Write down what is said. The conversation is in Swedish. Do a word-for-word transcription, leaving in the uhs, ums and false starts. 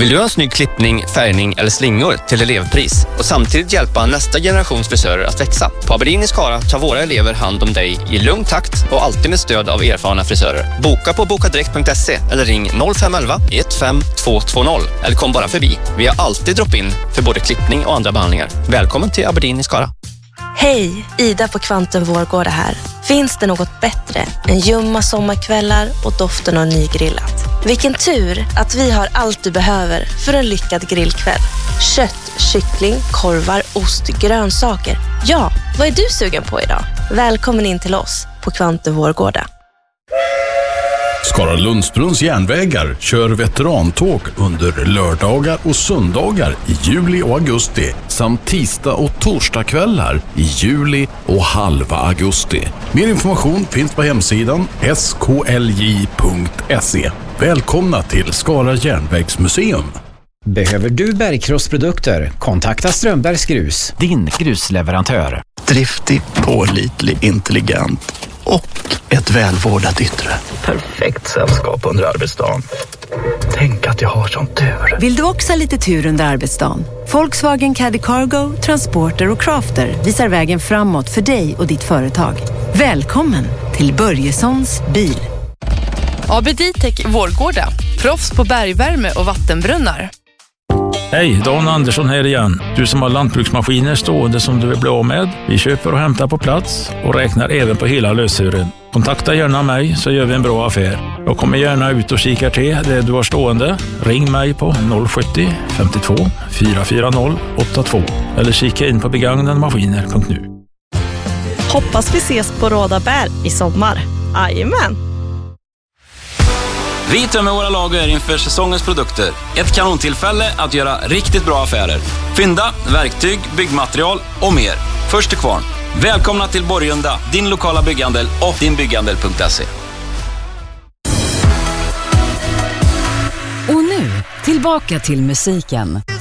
Vill du ha en snygg klippning, färgning eller slingor till elevpris och samtidigt hjälpa nästa generations frisörer att växa? På Aberdeen i Skara tar våra elever hand om dig i lugn takt och alltid med stöd av erfarna frisörer. Boka på bokadirekt punkt se eller ring noll fem ett ett ett fem två två noll eller kom bara förbi. Vi har alltid drop-in för både klippning och andra behandlingar. Välkommen till Aberdeen i Skara. Hej, Ida på Kvantum Vårgårda här. Finns det något bättre än ljumma sommarkvällar och doften av nygrillat? Vilken tur att vi har allt du behöver för en lyckad grillkväll. Kött, kyckling, korvar, ost, grönsaker. Ja, vad är du sugen på idag? Välkommen in till oss på Kvantum Vårgårda. Skara Lundsbrunns järnvägar kör veterantåg under lördagar och söndagar i juli och augusti samt tisdag och torsdagskvällar i juli och halva augusti. Mer information finns på hemsidan s k l j punkt se. Välkomna till Skara Järnvägsmuseum. Behöver du bergkrossprodukter? Kontakta Strömbergs Grus, din grusleverantör. Driftig, pålitlig, intelligent och ett välvårdat yttre. Perfekt sällskap under arbetsdagen. Tänk att jag har sån tur. Vill du också ha lite tur under arbetsdagen? Volkswagen Caddy Cargo, Transporter och Crafter visar vägen framåt för dig och ditt företag. Välkommen till Börjessons bil. Abeditech Vårgårda. Proffs på bergvärme och vattenbrunnar. Hej, Dan Andersson här igen. Du som har lantbruksmaskiner stående som du vill bli av med. Vi köper och hämtar på plats och räknar även på hela lösören. Kontakta gärna mig så gör vi en bra affär. Jag kommer gärna ut och kikar till det du har stående. Ring mig på noll sju noll femtiotvå fyra fyra noll åtta två eller kika in på begagnademaskiner punkt nu. Hoppas vi ses på Råda bär i sommar. Jajamän! Vi tömmer våra lager inför säsongens produkter. Ett kanontillfälle att göra riktigt bra affärer. Fynda, verktyg, byggmaterial och mer. Först till kvarn. Välkomna till Borgunda, din lokala bygghandel och dinbygghandel punkt se. Och nu, tillbaka till musiken.